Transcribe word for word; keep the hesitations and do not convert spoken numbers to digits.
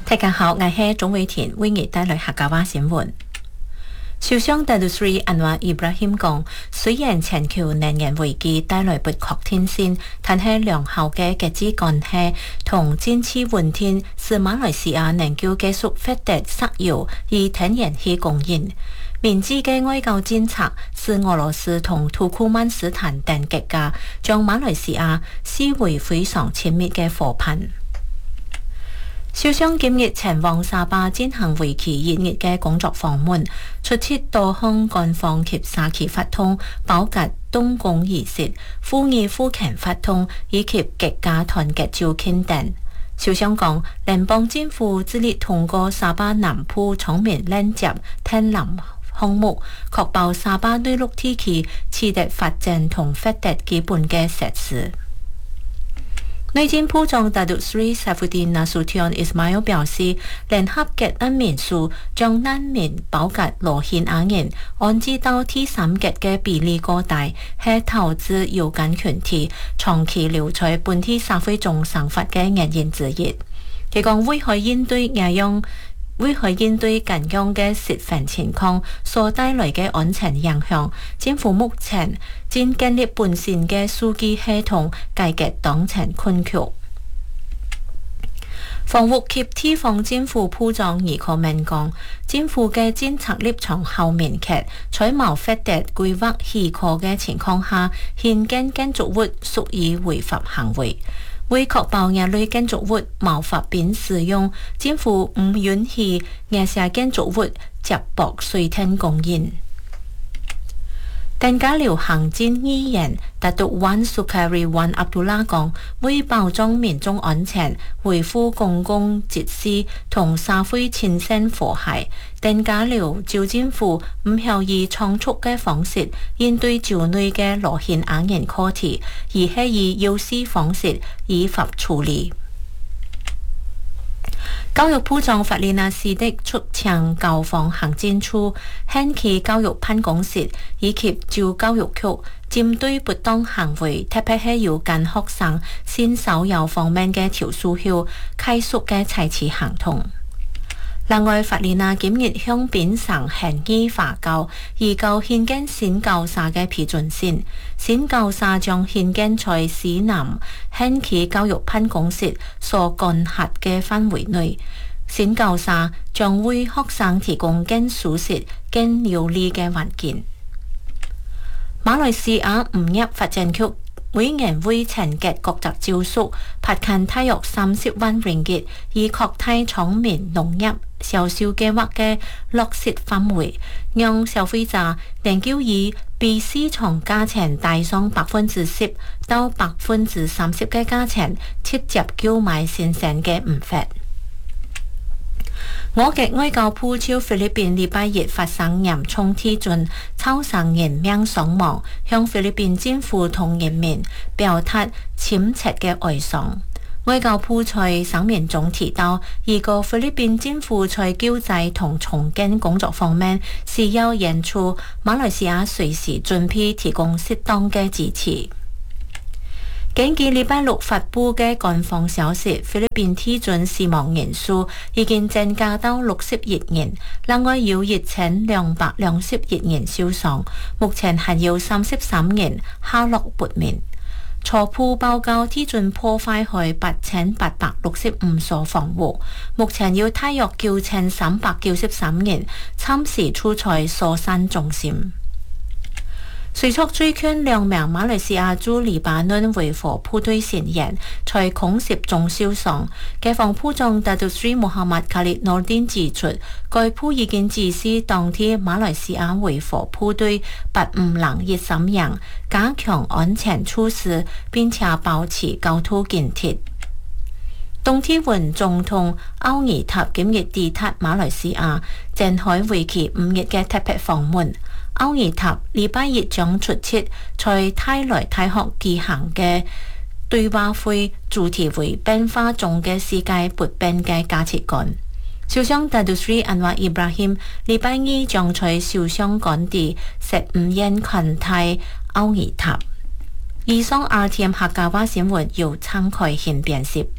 大家好，我係鍾偉田，為你帶來客家話新聞。首相達杜斯里安華伊布拉欣講，雖然全球能源危機帶來不確定性，但係良好嘅經濟關係同經濟穩定，使馬來西亞能夠繼續發展石油與天然氣供應。明智嘅外交政策使俄羅斯同土庫曼斯坦等國家將馬來西亞視為非常親密嘅夥伴。首相今日前往沙巴進行為期一日嘅工作訪問，出席多項官方及社區活動，包括動工儀式、婦兒婦權活動以及國家團結照慶等。首相講，聯邦政府致力通過沙巴南部聰明連接天南項目，確保沙巴內陸地區持續發展同發展基本嘅設施。內政部長達杜斯里薩夫丁納蘇提安伊斯邁爾表示，聯合國難民署將難民包括羅興亞人安置到第三國嘅比例過大，係投資有關群體長期留在本地社會中生活嘅原因之一。佢講為可應對這樣為可應對咁樣嘅失衡情況所帶來嘅安全影響，政府目前正建立本身嘅數據系統，解決當前困局。房屋及地方政府部長倪可敏講，政府嘅政策立場後明確，在冇發展規劃許可嘅情況下，興建建築物屬於違法行為。為確保這類建築物冇法便使用，政府唔允許這些建築物接駁水電供應。登嘉樓行政議員達杜灣蘇卡里灣阿杜拉講，為保障民眾安全、維護公共秩序同社會親善和諧，登嘉樓州政府唔係以倉促嘅方式應對州內嘅羅興亞人課題，而係以有序方式依法處理。教育部長法里納斯的促請教防行政處、縣區教育辦公室以及州教育局針對不當行為，特別係有關學生性騷擾方面嘅投訴後，快速嘅採取行動。另外，法里納今日向檳城縣議化教移交興建新校舍嘅批准書，新校舍將興建在市南縣區教育辦公室所管轄嘅範圍內。新校舍將為學生提供更舒適、更有利嘅環境。馬來西亞農業發展局每年為陳吉國際招數拍近大約三十萬ringgit，以擴大聰明農業銷售計劃嘅落實範圍，讓消費者能夠以比市場價錢大上百分之十到百分之三十嘅價錢直接購買新鮮嘅五花。我嘅外交部朝菲律賓禮拜日發生嚴重地震，超生人命傷亡，向菲律賓政府同人民表達深切嘅哀傷。外交部在聲明中提到，如果菲律賓政府在救濟同重建工作方面需要援助，馬來西亞隨時準備提供適當嘅支持。根據禮拜六發布嘅官方消息，菲律賓地震死亡人數已經增加到六十一人，另外有一千兩百兩十一人受傷，目前還有三十三人下落不明。初步報告地震破壞去八千八百六十五所房屋，目前有大約九千三百九十三人暫時處在疏散中心。隨速追勸兩名馬來西亞駐黎巴嫩維和部隊成員在空襲中受傷。解放部長達杜斯里穆罕默卡列諾丁指出，該部已經指示當天馬來西亞維和部隊不唔能熱心人，加強安全措施，並且保持高度警惕。東天雲總統奧爾塔今日抵達馬來西亞，展開為期五日嘅特別訪問。奧爾塔禮拜日將出席在泰來大學舉行嘅對話會，主題為變化中嘅世界不變嘅價值觀。首相達杜斯里安華伊布拉欣禮拜二將在首相官邸設午宴款待奧爾塔。以上 R T M 客家話新聞由陳凱欣編輯。